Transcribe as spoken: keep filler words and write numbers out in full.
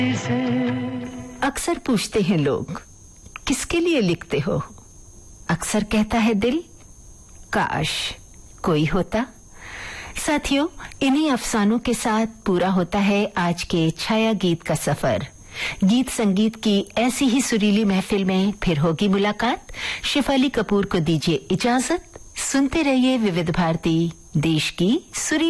अक्सर पूछते हैं लोग, किसके लिए लिखते हो? अक्सर कहता है दिल, काश कोई होता। साथियों, इन्हीं अफसानों के साथ पूरा होता है आज के छाया गीत का सफर। गीत संगीत की ऐसी ही सुरीली महफिल में फिर होगी मुलाकात। शेफाली कपूर को दीजिए इजाजत। सुनते रहिए विविध भारती, देश की सुरीली